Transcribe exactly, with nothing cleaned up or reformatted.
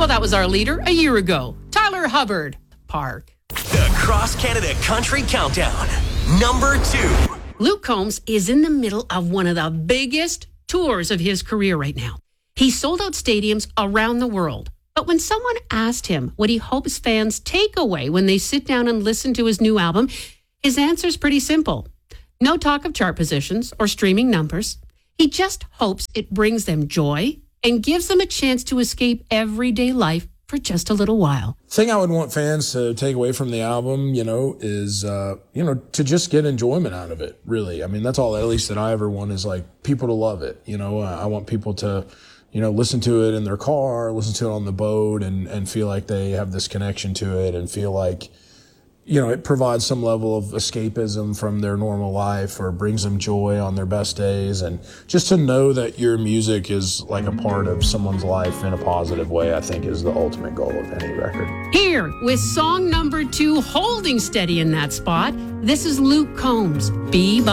Well, that was our leader a year ago, Tyler Hubbard. Park. The Cross Canada Country Countdown. Number two. Luke Combs is in the middle of one of the biggest tours of his career right now. He sold out stadiums around the world. But when someone asked him what he hopes fans take away when they sit down and listen to his new album, his answer is pretty simple. No talk of chart positions or streaming numbers. He just hopes it brings them joy and gives them a chance to escape everyday life for just a little while. The thing I would want fans to take away from the album, you know, is, uh, you know, to just get enjoyment out of it, really. I mean, that's all, at least that I ever want, is like people to love it. You know, I want people to, you know, listen to it in their car, listen to it on the boat, and, and feel like they have this connection to it, and feel like, you know, it provides some level of escapism from their normal life, or brings them joy on their best days. And just to know that your music is like a part of someone's life in a positive way, I think is the ultimate goal of any record. Here, with song number two holding steady in that spot, this is Luke Combs, Be By